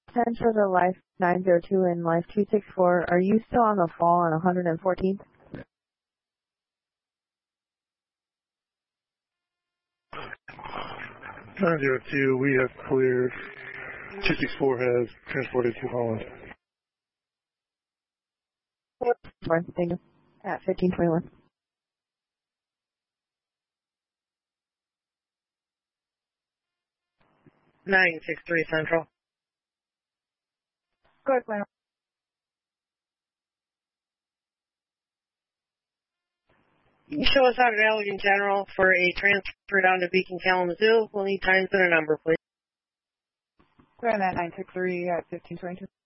10 for the Life 902 and Life 264. Are you still on the fall on 114th? 902, we have cleared. 264 has transported to Holland. Thank you. At 1521. (963) Central. Go ahead, Plan. You show us out at Allegan General for a transfer down to Beacon Kalamazoo. We'll need times and a number, please. Go ahead at 963 at 1522.